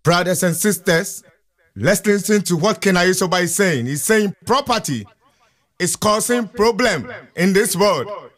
Brothers and sisters, let's listen to what Ken Ayosoba is saying. He's saying property is causing problem in this world.